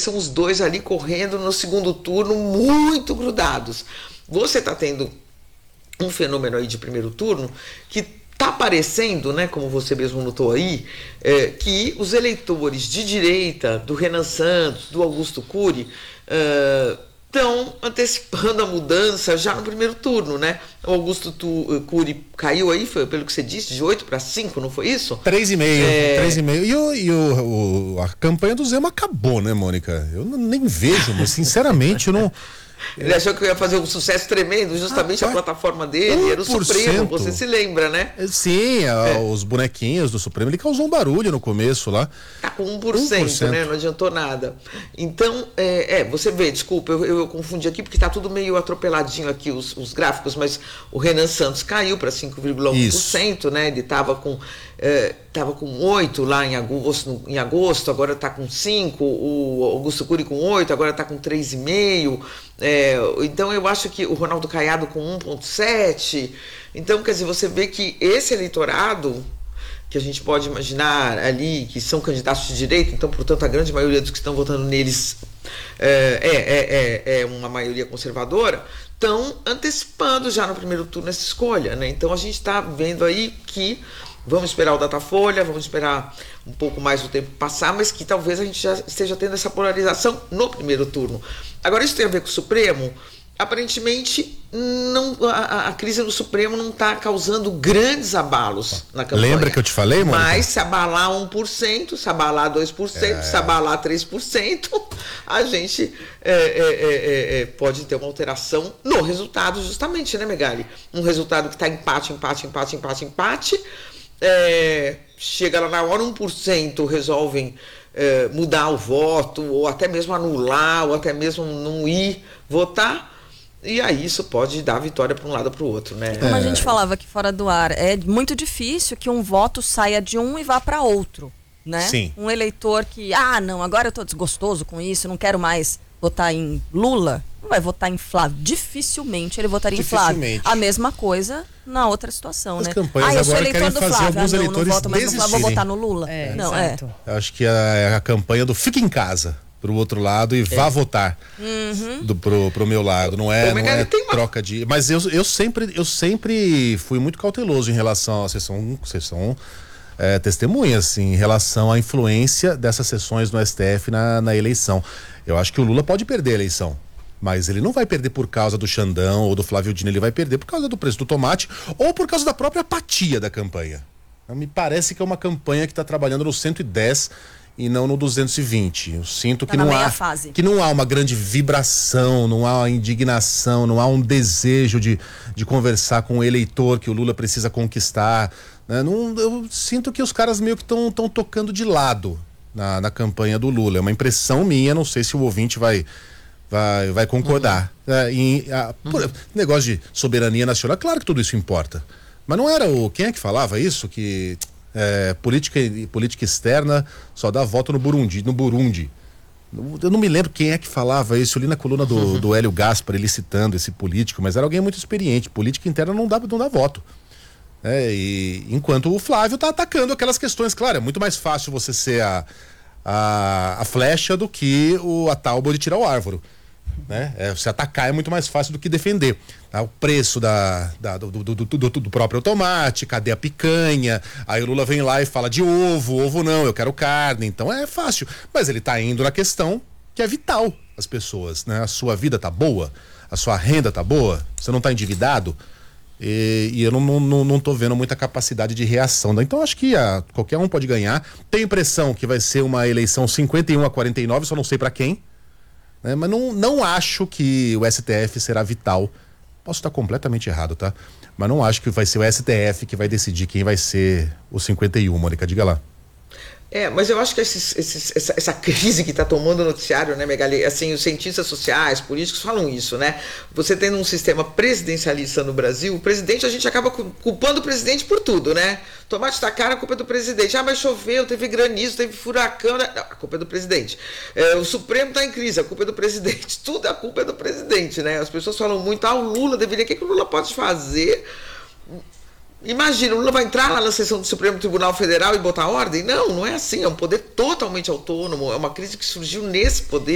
são os dois ali correndo no segundo turno, muito grudados. Você está tendo um fenômeno aí de primeiro turno que está aparecendo, né, como você mesmo notou aí, que os eleitores de direita, do Renan Santos, do Augusto Cury, estão antecipando a mudança já no primeiro turno, né? O Augusto Cury caiu aí, foi pelo que você disse, de 8 para 5, não foi isso? 3,5. E a campanha do Zema acabou, né, Mônica? Eu nem vejo, mas sinceramente eu não... Ele achou que ia fazer um sucesso tremendo, justamente a plataforma dele era o Supremo, você se lembra, né? Sim, os bonequinhos do Supremo, ele causou um barulho no começo lá. Tá com 1%, né? Não adiantou nada. Então, você vê, desculpa, eu confundi aqui porque tá tudo meio atropeladinho aqui os gráficos, mas o Renan Santos caiu para 5,1%, né? Ele tava com 8 lá em agosto, agora está com 5, o Augusto Cury com 8, agora está com 3,5. Então eu acho que o Ronaldo Caiado com 1,7. Então, quer dizer, você vê que esse eleitorado, que a gente pode imaginar ali, que são candidatos de direita, então, portanto, a grande maioria dos que estão votando neles é uma maioria conservadora, estão antecipando já no primeiro turno essa escolha, né? Então a gente está vendo aí que vamos esperar o Datafolha, vamos esperar um pouco mais o tempo passar, mas que talvez a gente já esteja tendo essa polarização no primeiro turno. Agora, isso tem a ver com o Supremo? Aparentemente, não, a crise no Supremo não está causando grandes abalos na campanha. Lembra que eu te falei, Mônica? Mas se abalar 1%, se abalar 2%, se abalar 3%, a gente pode ter uma alteração no resultado, justamente, né, Megali? Um resultado que está empate, chega lá na hora, 1% resolvem mudar o voto, ou até mesmo anular, ou até mesmo não ir votar, e aí isso pode dar vitória para um lado ou para o outro, né? Como a gente falava aqui fora do ar, é muito difícil que um voto saia de um e vá para outro, né? Sim. Um eleitor que, não, agora eu tô desgostoso com isso, não quero mais votar em Lula, não vai votar em Flávio. Dificilmente ele votaria em Flávio. A mesma coisa na outra situação, as né? Campanhas eu sou agora eleitor querem do fazer Flávio, alguns eleitores não voto mais no Flávio, vou votar no Lula. Eu acho que a campanha do fica em casa pro outro lado e vá votar pro meu lado, não é troca de... Mas eu sempre fui muito cauteloso em relação à sessão testemunha, assim, em relação à influência dessas sessões no STF na eleição. Eu acho que o Lula pode perder a eleição, mas ele não vai perder por causa do Xandão ou do Flávio Dino, ele vai perder por causa do preço do tomate ou por causa da própria apatia da campanha. Me parece que é uma campanha que está trabalhando no 110 e não no 220. Eu sinto que não há uma grande vibração, não há uma indignação, não há um desejo de conversar com o eleitor que o Lula precisa conquistar, né? Eu sinto que os caras meio que estão tocando de lado na campanha do Lula. É uma impressão minha, não sei se o ouvinte vai concordar. Negócio de soberania nacional, claro que tudo isso importa. Mas não era quem é que falava isso? Que política externa só dá voto no Burundi. Eu não me lembro quem é que falava isso. Eu li na coluna do Hélio Gaspar, ele citando esse político, mas era alguém muito experiente. Política interna não dá voto. E enquanto o Flávio tá atacando aquelas questões, claro, é muito mais fácil você ser a flecha do que a tábua de tirar o árvore, né? Se atacar é muito mais fácil do que defender. O preço do próprio tomate, cadê a picanha? Aí o Lula vem lá e fala de ovo não, eu quero carne. Então é fácil, mas ele tá indo na questão que é vital às pessoas, né? A sua vida tá boa, a sua renda tá boa, você não tá endividado. E eu não tô vendo muita capacidade de reação. Então acho que qualquer um pode ganhar. Tenho a impressão que vai ser uma eleição 51-49, só não sei para quem, né? Mas não acho que o STF será vital. Posso estar completamente errado, tá? Mas não acho que vai ser o STF que vai decidir quem vai ser o 51, Mônica, diga lá. Mas eu acho que essa crise que está tomando o noticiário, né, Megali, assim, os cientistas sociais, políticos falam isso, né? Você tendo um sistema presidencialista no Brasil, o presidente, a gente acaba culpando o presidente por tudo, né? Tomate está caro, a culpa é do presidente. Mas choveu, teve granizo, teve furacão, né? Não, a culpa é do presidente. O Supremo está em crise, a culpa é do presidente. Tudo a culpa é do presidente, né? As pessoas falam muito, o Lula deveria, o que o Lula pode fazer? Imagina, o Lula vai entrar lá na sessão do Supremo Tribunal Federal e botar ordem? Não é assim, é um poder totalmente autônomo, é uma crise que surgiu nesse poder.